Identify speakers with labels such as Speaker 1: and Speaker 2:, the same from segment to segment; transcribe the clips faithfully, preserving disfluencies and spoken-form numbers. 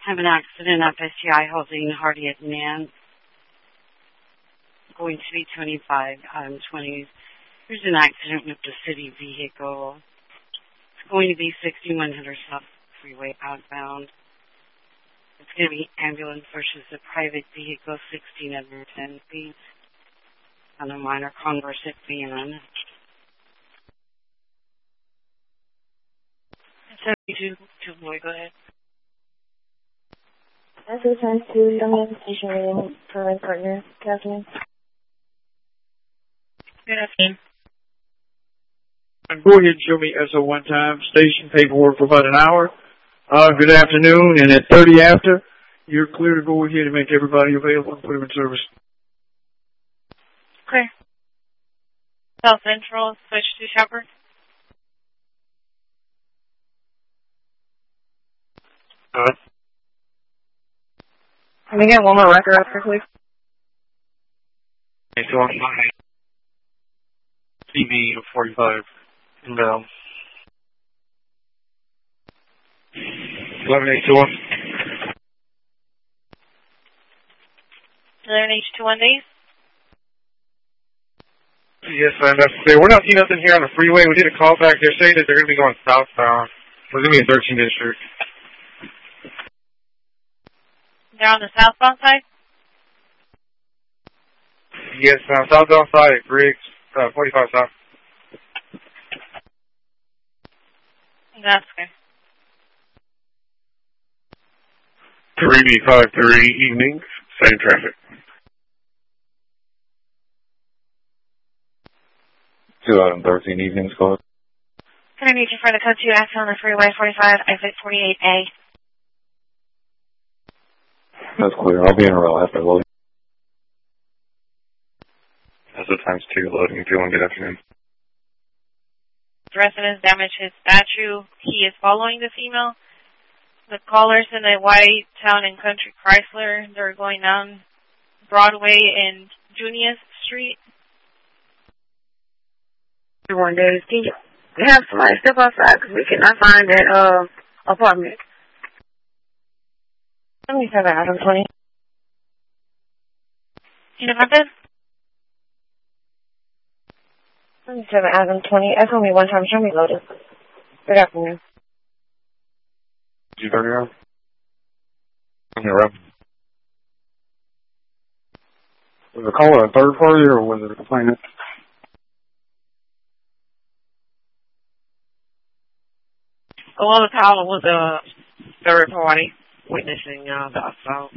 Speaker 1: Have an accident up S T I holding Hardy man. Going to be twenty-five on twenty. There's an accident with the city vehicle. It's going to be sixty-one hundred South Freeway outbound. It's going to be ambulance versus a private vehicle, sixteen under ten feet. On a minor converse at van. seventy-two, two boy, go ahead.
Speaker 2: That's the time to young man station rating for my partner, Kathleen.
Speaker 1: Good afternoon.
Speaker 3: Go ahead and show me S O one time, station paperwork for about an hour. Uh, good afternoon, and at thirty after, you're clear to go ahead and make everybody available and put them in service.
Speaker 4: Clear. South Central, switch to Shepherd.
Speaker 3: Uh,
Speaker 2: Can we get one more record up here, please?
Speaker 3: okay, so on my T V of forty-five inbound. eleven eight two one.
Speaker 4: eleven H two one days.
Speaker 3: Yes, I'm that's clear. We're not seeing nothing here on the freeway. We did a call back. They're saying that they're going to be going southbound. We're going to be in thirteenth District.
Speaker 4: They're on the southbound side?
Speaker 3: Yes, uh, southbound side at Griggs, uh, forty-five South.
Speaker 4: That's good.
Speaker 3: three five three evening, same traffic.
Speaker 5: two thirteen evenings, code.
Speaker 4: Can I need you for the code two exit on the freeway forty-five, exit forty-eight A?
Speaker 5: That's clear. I'll be in a row after loading.
Speaker 3: That's the times two loading. Feeling good afternoon.
Speaker 4: The residents damaged his statue. He is following this email. The callers in the White Town and Country Chrysler, they're going down Broadway and Junius Street.
Speaker 2: One day, can you have somebody step outside because we cannot find that uh, apartment? Let me have Adam twenty.
Speaker 4: You know about this?
Speaker 2: Let me have Adam twenty. That's only one time. Show me loaded. Good afternoon.
Speaker 3: G thirty hour? I'm here, Rob. Was the caller a third party or was it a complainant?
Speaker 1: Well, the caller was a third party witnessing uh, the assault.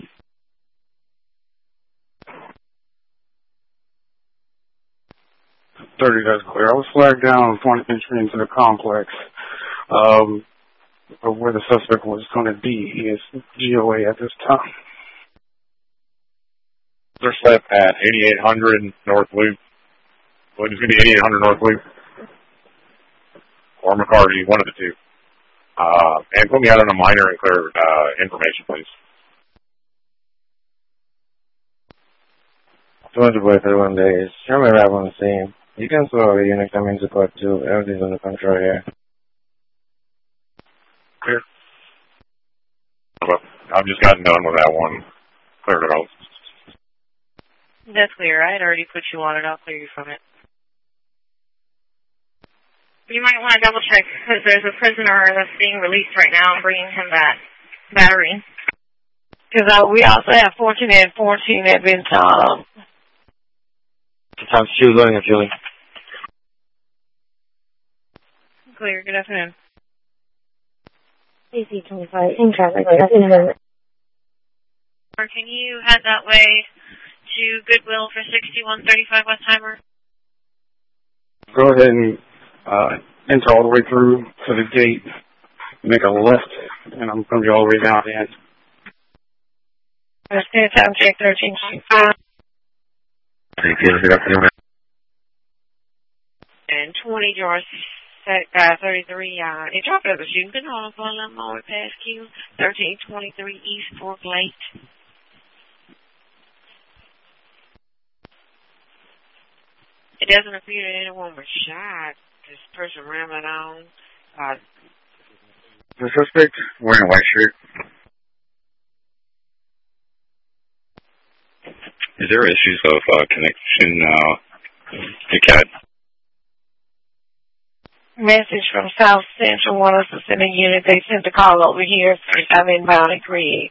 Speaker 3: thirty, that's clear. I was flagged down on twenty entry into the complex. Um, of where the suspect was going to be. He is G O A at this time. They're set at eighty-eight hundred North Loop. Well, it's going to be eighty-eight hundred North Loop. Or McCarty, one of the two. Uh, and put me out on a minor and clear uh, information, please.
Speaker 5: two hundred by thirty-one days. Show me right on the scene. You can throw a unit coming to part two. Everything's under control here.
Speaker 3: Clear. Well, I've just gotten done with that one. Cleared it out.
Speaker 4: That's clear. I had already put you on it. I'll clear you from it. You might want to double check because there's a prisoner that's being released right now and bringing him that battery.
Speaker 2: Because uh, we also have fourteen and fourteen that have been uh,
Speaker 5: Times two, loading and fueling.
Speaker 4: Clear. Good afternoon.
Speaker 2: A C twenty-five in traffic. Like, in a
Speaker 4: Or can you head that way to Goodwill for sixty-one thirty-five Westheimer?
Speaker 3: Go ahead and uh, enter all the way through to the gate. Make a left, and I'm going to be all the way down the end.
Speaker 2: Understand time check thirteen twenty-five.
Speaker 5: Thank you. Good afternoon.
Speaker 1: And twenty George uh, thirty-three, uh, in traffic of the shooting. Good on phone line over past Q, thirteen twenty-three East Fork Lake. It doesn't appear that anyone was shot. This person rambling on. Uh,
Speaker 3: The suspect wearing a white shirt.
Speaker 6: Is there issues of uh, connection, uh, to CAT?
Speaker 2: Message from South Central want us to send a unit. They sent the call over here. I'm inbound and create.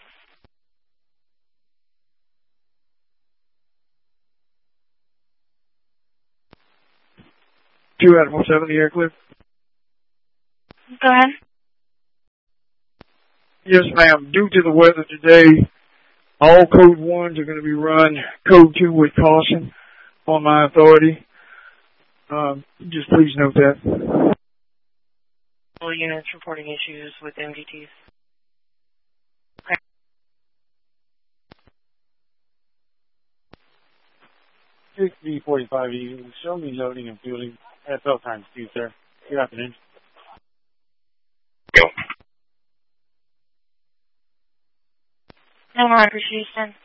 Speaker 3: Two out of one seven, the air clear.
Speaker 4: Go ahead.
Speaker 3: Yes, ma'am. Due to the weather today, all code ones are going to be run code two with caution on my authority. Um, just please note that.
Speaker 1: All units reporting issues with M D Ts. Okay.
Speaker 7: sixty forty-five, you show me loading and fueling at all times, too, sir. Good afternoon.
Speaker 6: Go.
Speaker 4: No more appreciation.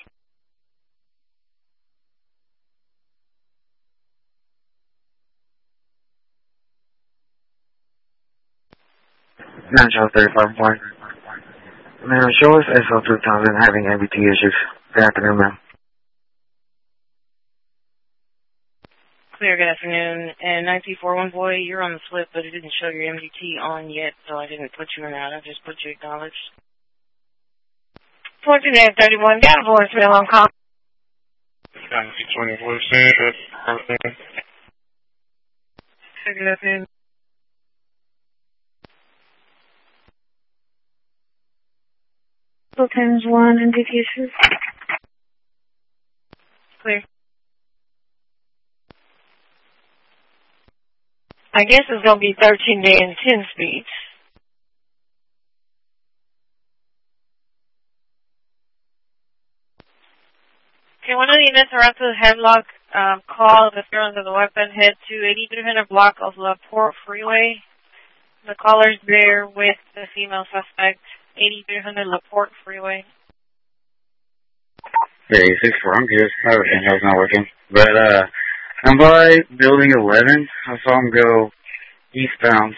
Speaker 5: nine Charles thirty-five point. Ma'am, show us S L two thousand having M B T issues. Good afternoon, ma'am.
Speaker 1: Clear, good afternoon. And nine two four one boy, you're on the slip, but it didn't show your M D T on yet, so I didn't put you in that. I just put you acknowledged.
Speaker 2: fourteen thirty-one, down voicemail on call.
Speaker 6: nine two twenty-four, sir.
Speaker 1: Good afternoon.
Speaker 2: Two times one, M D T issues.
Speaker 1: Clear.
Speaker 2: I guess it's going to be thirteen day and ten speeds.
Speaker 4: Okay, one of the units are up to the headlock. Um, call the appearance of the weapon. Head to eighty-three hundred block of LaPorte Freeway. The caller's there with the female suspect. eighty-three hundred LaPorte Freeway.
Speaker 5: Yeah, six four, I'm good. Everything else not working. But, uh, I'm by building eleven. I saw him go eastbound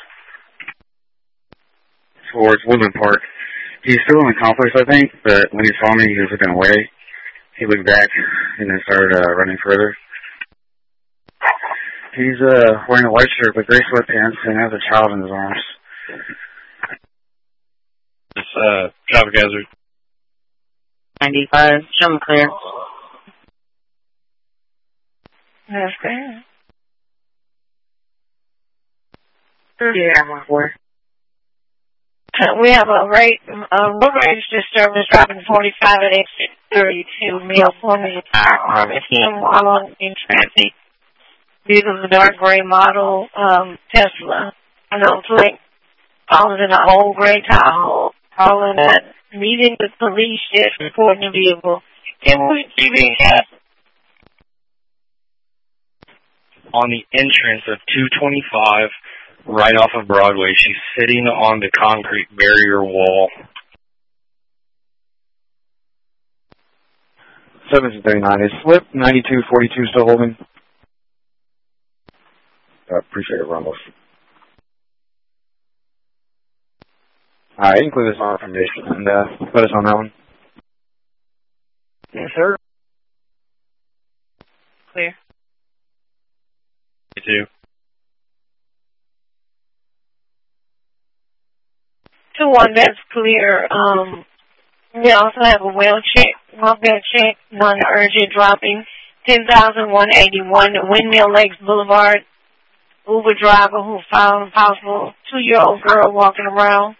Speaker 5: towards Woodland Park. He's still in the complex, I think, but when he saw me, he was looking away. He looked back and then started uh, running further. He's uh, wearing a white shirt with gray sweatpants and has a child in his arms.
Speaker 6: It's uh, traffic hazard.
Speaker 1: ninety-five, show them clear.
Speaker 2: That's good.
Speaker 1: Yeah, one four.
Speaker 2: We have a rate, a road rage disturbance driving forty-five at exit thirty-two, male forming a firearm at him while in traffic. These are the dark gray model um, Tesla. I know, like, calling in an old gray Tahoe, calling at meeting with police, just reporting the vehicle. Can we be
Speaker 6: On the entrance of two twenty-five, right off of Broadway. She's sitting on the concrete barrier wall.
Speaker 5: seventeen thirty-nine is slip. ninety-two forty-two still holding. I appreciate it, Rumbles. Alright, include this on information and uh, put us on that one.
Speaker 3: Yes, sir.
Speaker 1: Clear.
Speaker 6: Me too.
Speaker 2: to one that's clear. Um, we also have a well check, welfare check, non-urgent dropping, ten thousand one eighty-one Windmill Lakes Boulevard. Uber driver who found possible two-year-old girl walking around.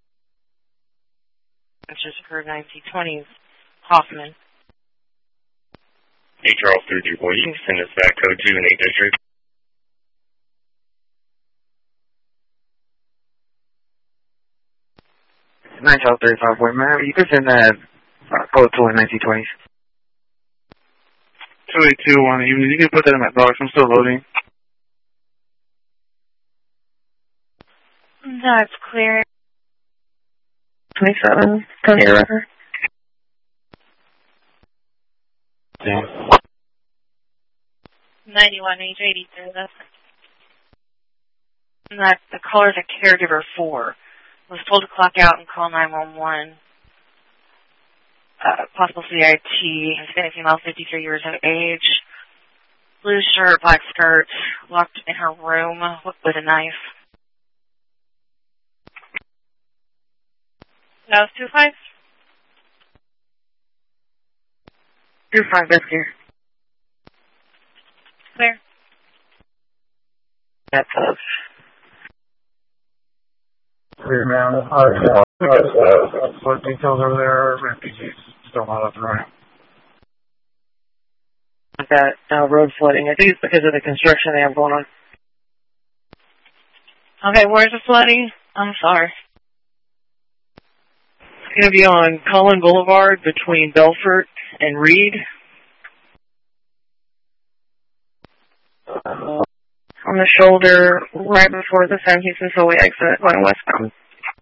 Speaker 1: That just occurred nineteen twenties. Hoffman.
Speaker 6: Hey, Charles, through two boy, you can send us back code two in eight district.
Speaker 5: nine Charles thirty-five point, man, you can send that uh, code two in nineteen twenties.
Speaker 7: two eight two one evening. You can put that in my box. I'm still loading.
Speaker 4: That's clear.
Speaker 2: twenty-seven, Tony River.
Speaker 6: Yeah.
Speaker 4: ninety-one, age eighty-three. That's
Speaker 1: And that the caller's a caregiver for. Was told to clock out and call nine one one.
Speaker 4: uh, possible C I T, Hispanic female, fifty-three years of age, blue shirt, black skirt, locked in her room with a knife. That was two five?
Speaker 1: Two five, that's clear.
Speaker 4: Clear.
Speaker 1: That's us.
Speaker 3: Clear now. Alright, uh, what details over there? Refugees still not up and running.
Speaker 1: That uh, road flooding. I think it's because of the construction they have going on.
Speaker 4: Okay, where's the flooding? I'm sorry.
Speaker 1: It's going to be on Cullen Boulevard between Belfort and Reed. Uh, on the shoulder, right before the San Houston Subway exit, going westbound.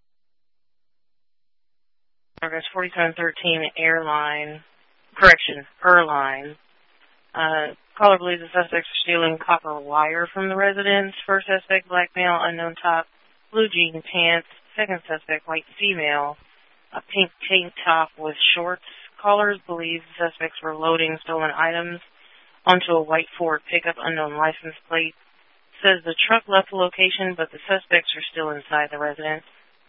Speaker 4: Progress forty-seven thirteen Airline, correction, Airline. Uh, caller believes the suspects are stealing copper wire from the residence. First suspect, black male, unknown top, blue jean pants. Second suspect, white female, a pink tank top with shorts. Callers believe the suspects were loading stolen items onto a white Ford pickup, unknown license plate. Says the truck left the location, but the suspects are still inside the residence.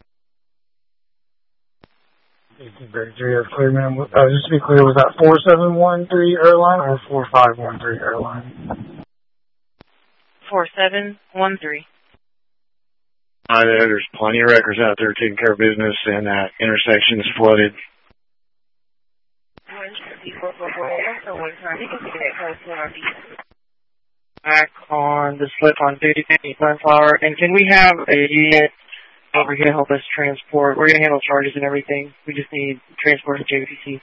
Speaker 3: Very clear, clear, ma'am. Uh, just to be clear, was that four seven one three Airline or four five one three Airline?
Speaker 4: four seven one three.
Speaker 7: Uh, there's plenty of wreckers out there taking care of business, and that intersection is flooded.
Speaker 1: Back on the slip on duty, Sunflower. And can we have a unit over here to help us transport? We're going to handle charges and everything. We just need transport to J P C.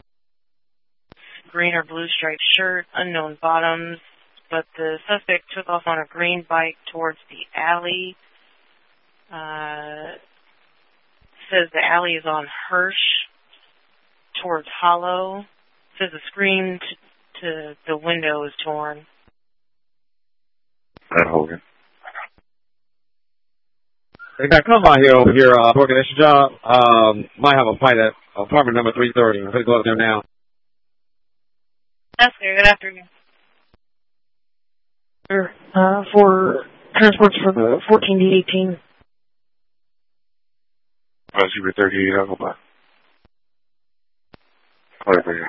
Speaker 4: Green or blue striped shirt, unknown bottoms, but the suspect took off on a green bike towards the alley. Uh, says the alley is on Hirsch towards Hollow. Says the screen t- to the window is torn.
Speaker 5: That Hogan.
Speaker 8: Hey, guys, come by here over here, uh, working at your job. Um, might have a fight at apartment number three thirty. I'm going to go up there now.
Speaker 4: That's good. Good afternoon.
Speaker 1: Uh, for transports for the fourteen D eighteen.
Speaker 5: Oh, Super thirty-eight, I'll go by. Whatever.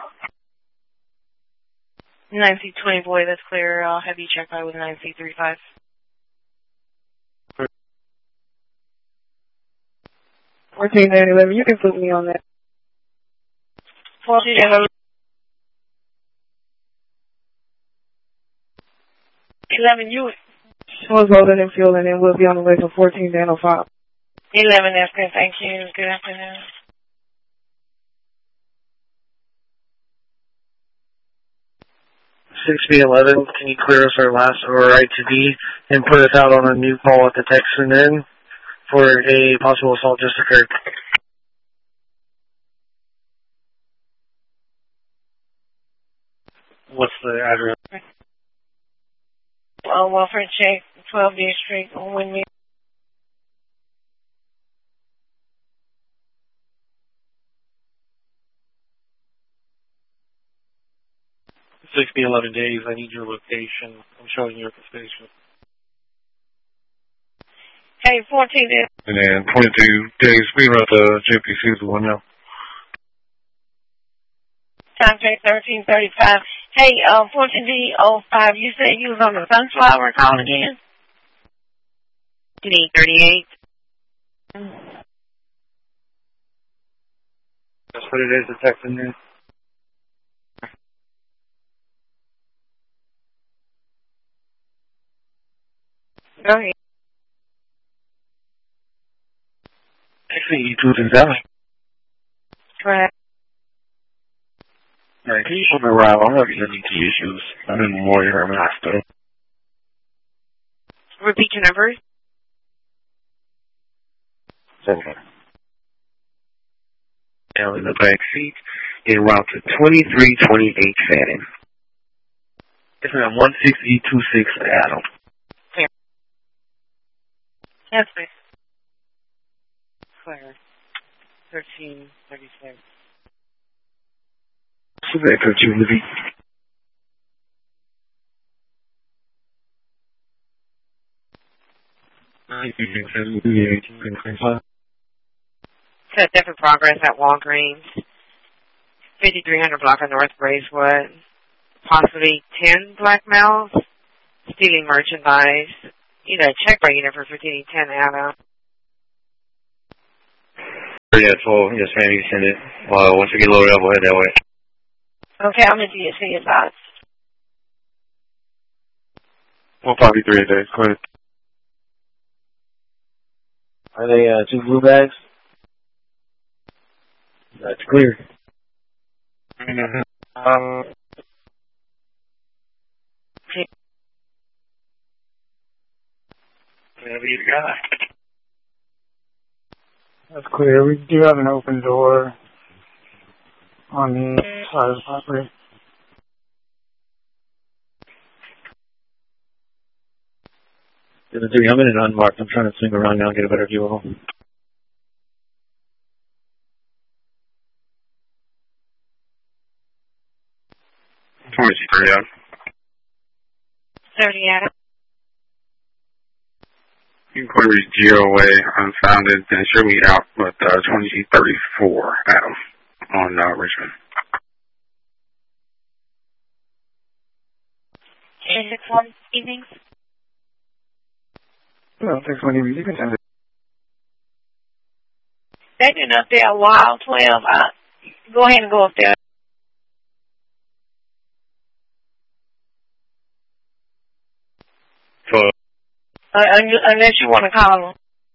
Speaker 4: nine C twenty boy, that's clear. I'll have you check by with nine C thirty-five.
Speaker 1: fourteen nine eleven, you can put me on that.
Speaker 4: fourteen eleven. eleven, you.
Speaker 1: Someone's loading and fueling, and we'll be on the way for fourteen nine oh five.
Speaker 4: eleven, that's good. Thank you. Good afternoon.
Speaker 9: six B eleven, can you clear us our last R I to D and put us out on a new call at the Texan Inn for a possible assault just occurred? What's the address?
Speaker 2: Uh, Welfare Check, twelve D Street, Windmill.
Speaker 9: six B eleven days, I need your location. I'm showing you at the station.
Speaker 2: Hey, fourteen days.
Speaker 5: And then twenty-two days, we were at the J P C, the one now.
Speaker 2: Time check thirteen thirty-five. Hey, uh, fourteen D oh five, you said you was on the Sunflower call again?
Speaker 4: D thirty-eight.
Speaker 9: That's what it is, the Texan Inn.
Speaker 2: Go ahead.
Speaker 9: Actually, you do the Valley.
Speaker 2: Correct.
Speaker 5: Alright, can you show me around? I'm having any issues. I'm in Memorial, I'm in hospital.
Speaker 4: Repeat your numbers.
Speaker 5: Seven. Now in the back seat, en route to twenty-three twenty-eight Fannin. It's at one sixty twenty-six Adam.
Speaker 4: Clear. Yes, please.
Speaker 1: Clear. thirteen thirty-six.
Speaker 5: This is Echo two Livy.
Speaker 2: Set different progress at Walgreens. fifty-three hundred block of North Bracewood. Possibly ten black males stealing merchandise. Either a check breaking it for fifteen ten Anna.
Speaker 6: Yeah, twelve. Yes, ma'am, you can send it. Uh, once we get loaded up, we'll head that way.
Speaker 2: Okay, how many do you see about?
Speaker 5: one fifty-three a day. Go ahead.
Speaker 9: Are they uh, two blue bags?
Speaker 5: That's clear.
Speaker 9: Mm-hmm. Um,
Speaker 6: Whatever you got.
Speaker 3: That's clear. We do have an open door on the side of the property.
Speaker 9: the three, I'm in an unmarked. I'm trying to swing around now and get a better view of them.
Speaker 5: twenty-three out.
Speaker 2: thirty Adam.
Speaker 5: Inquiries G O A unfounded and surely out with uh, twenty thirty-four Adam on uh, Richmond.
Speaker 4: six one evenings.
Speaker 3: No, six one evenings. You can send it.
Speaker 2: They've been up there a while, twelve. Uh, go ahead and go up there.
Speaker 6: twelve.
Speaker 2: Uh, unless you want to call them.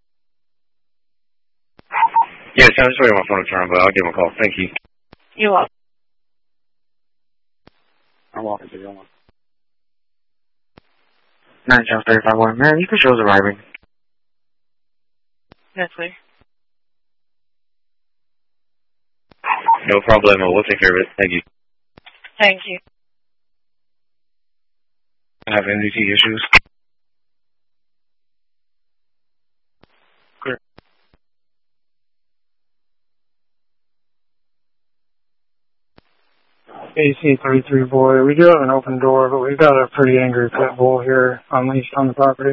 Speaker 6: Yeah, I'm just waiting on my phone to turn, but I'll give him a call. Thank you.
Speaker 2: You're welcome.
Speaker 5: I'm walking to the other one.
Speaker 9: nine Charles thirty-five one. Man, you can show us arriving.
Speaker 2: That's clear.
Speaker 6: No problem. We'll take care of it. Thank you.
Speaker 2: Thank you.
Speaker 9: I have N D T issues.
Speaker 3: A C thirty-three boy. We do have an open door, but we've got a pretty angry pit bull here unleashed on the property.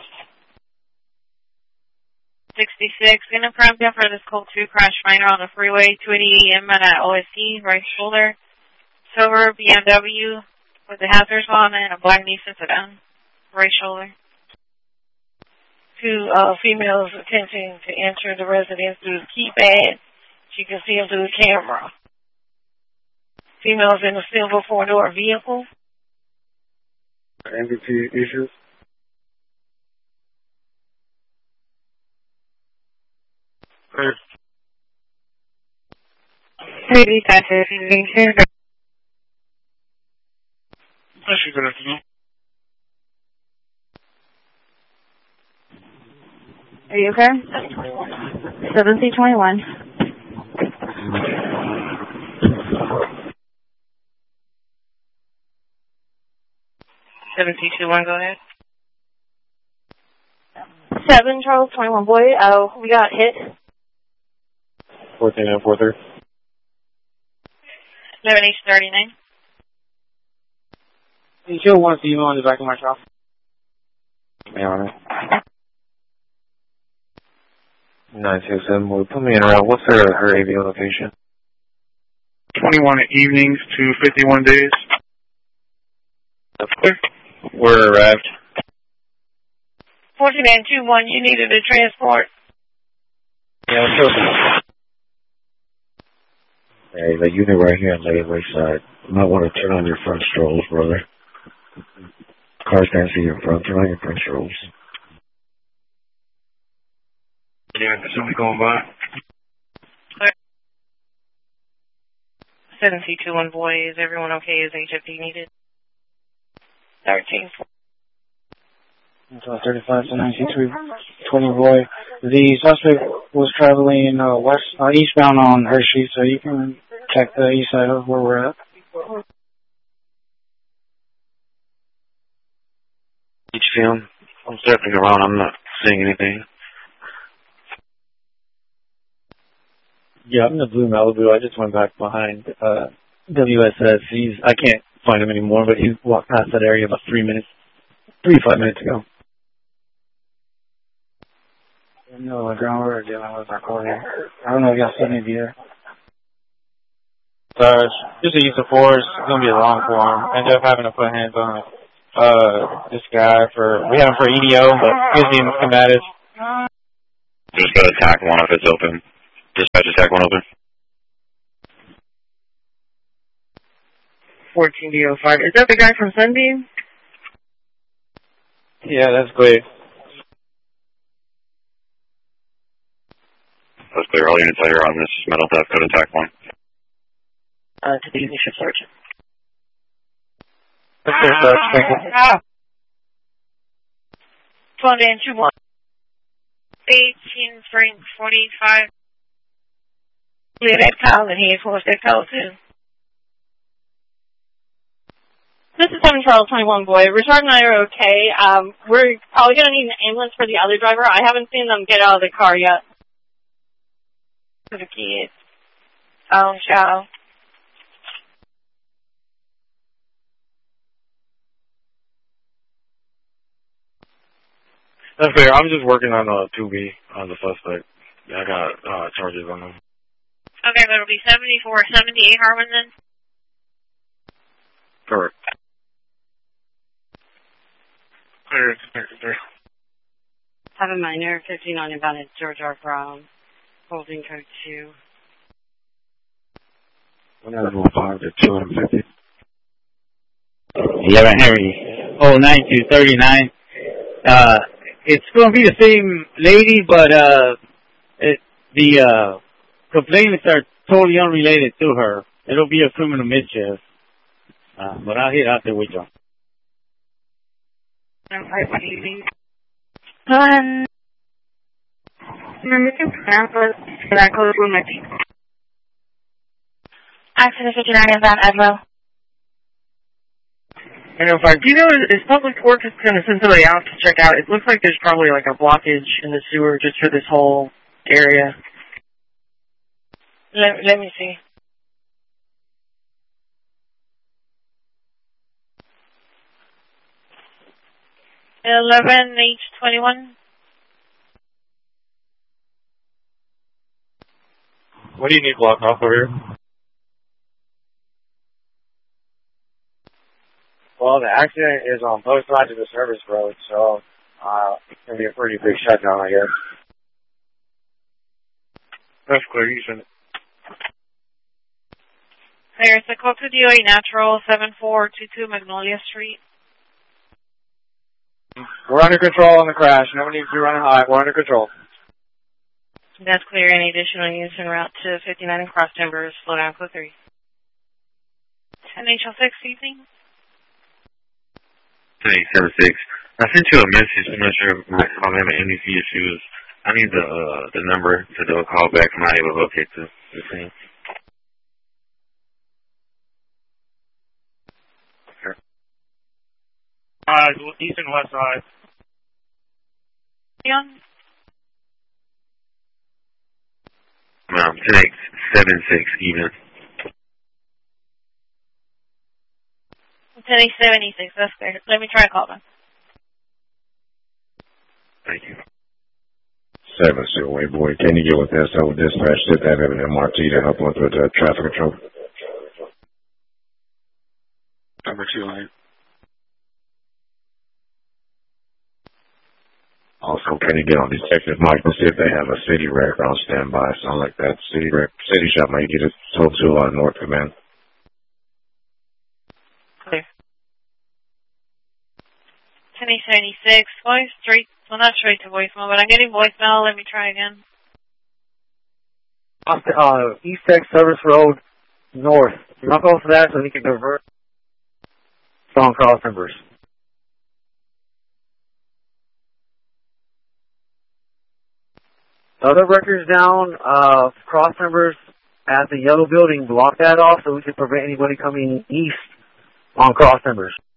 Speaker 4: sixty-six, gonna prompt you for this code two crash minor on the freeway, two eighty A M at O S C, right shoulder. Silver B M W with the hazards on and a black Nissan sedan, right shoulder.
Speaker 2: Two uh, females attempting to enter the residence through the keypad. She can see them through the camera. Females in a silver four-door vehicle.
Speaker 5: N D T issues.
Speaker 2: Maybe that's it.
Speaker 5: Good afternoon.
Speaker 10: Are you okay? seven C twenty-one.
Speaker 2: seven C two one, go ahead.
Speaker 10: seven Charles twenty-one boy. Oh, we got hit.
Speaker 9: fourteen and four thirty.
Speaker 4: eleven H thirty-nine.
Speaker 3: You still want the email in the back of my truck?
Speaker 9: Yeah, all right. nine two seven, will put me in around. What's her, her A V O location?
Speaker 5: twenty-one evenings to fifty-one days.
Speaker 6: That's clear. We're arrived.
Speaker 2: fourteen and two one, you needed a transport.
Speaker 9: Yeah, sure. Hey, the unit right here on the Gateway side. You might want to turn on your front strolls, brother. Cars can't see your front. Turn on your front strolls.
Speaker 6: Yeah, there's somebody going by.
Speaker 4: seven C two one boy, is everyone okay? Is H F D needed?
Speaker 2: thirteen.
Speaker 3: thirty-five to ninety-three, twenty boy. The suspect was traveling uh, west, uh, eastbound on Hershey, so you can check the east side of where we're at.
Speaker 9: Each film. I'm stepping around. I'm not seeing anything. Yeah, I'm in the blue Malibu. I just went back behind uh,
Speaker 11: W S S. He's, I can't find him anymore, but he walked past that area about three minutes, three, five minutes ago.
Speaker 9: No, the ground we're dealing with our courier. I don't know if y'all seen it either.
Speaker 7: Uh, just a use of force. It's gonna be a long form. Ended up having to put hands on uh this guy for we had him for E D O, but he was being combative.
Speaker 6: Just got attack one if it's open. Dispatch attack one open.
Speaker 9: fourteen D O five. Is that the guy from Sunbeam?
Speaker 7: Yeah, that's clear.
Speaker 6: That's clear. All units are on this metal theft code attack one.
Speaker 2: Uh, to the Ship Sergeant.
Speaker 7: That's clear, Sarge. Thank you.
Speaker 4: twelve and two one. eighteen Spring forty-five.
Speaker 2: Clear that call and he enforced that call too.
Speaker 12: This is seven Charles twenty-one boy. Richard and I are okay. Um, we're probably going to need an ambulance for the other driver. I haven't seen them get out of the car yet.
Speaker 2: For the kids. Um, child.
Speaker 8: That's clear. I'm just working on uh, two B on the suspect. I got uh, charges on them.
Speaker 4: Okay, but it'll be seventy-four seventy-eight Harmon then?
Speaker 8: Correct.
Speaker 9: Clear, clear, clear.
Speaker 1: Have a minor fifty-nine about it, George R. Brown, holding code two.
Speaker 8: one oh five to two fifty.
Speaker 13: eleven Henry. Oh, nine two thirty-nine. Uh, it's going to be the same lady, but uh, it, the uh, complainants are totally unrelated to her. It'll be a criminal mischief. Uh, but I'll hit out there with you.
Speaker 2: Um, you're missing samples for that code room, I think. Accident fifty-nine is on Edlo.
Speaker 9: I know, five. Do you know, is Public Works going to send somebody out to check out? It looks like there's probably like a blockage in the sewer just for this whole area.
Speaker 2: Let, let me see.
Speaker 4: eleven H twenty-one.
Speaker 7: What do you need blocked off over here?
Speaker 9: Well, the accident is on both sides of the service road, so uh, it's going to be a pretty big shutdown, I guess. That's clear. You should.
Speaker 4: Clear. It's a code to D O A Natural, seven four two two Magnolia Street.
Speaker 9: We're under control on the crash. No one needs to be running high. We're under control.
Speaker 4: That's clear. Any additional units en route to fifty-nine and Cross Timbers, slow down, code three. ten H L six, evening.
Speaker 5: ten eight seven six. I sent you a message. I'm not sure if I'm having M D C issues. I need the uh, the number to do a call back. I'm not able to locate the, the thing.
Speaker 7: Sure. Uh, east and west side.
Speaker 4: Leon?
Speaker 5: Um, ten eight seven six even.
Speaker 4: ten eight seventy-six, that's clear. Let me try a call back.
Speaker 5: Thank you.
Speaker 8: Seven Silway boy, can you get with S O dispatch? Sit that in M R T to help with the traffic control.
Speaker 5: Number two line.
Speaker 8: Also, can you get on Detective Mike and see if they have a city rec on standby? Sound like that city rec, city shop might get it told to uh, North Command.
Speaker 4: Clear. ten eight seventy-six, going straight, well not straight to voicemail, but I'm getting voicemail. Let me try again.
Speaker 9: Uh, East Tech Service Road North. You're not going for that so we can convert. Strong cross numbers. Other records down, uh, cross numbers at the yellow building, block that off so we can prevent anybody coming east on cross numbers.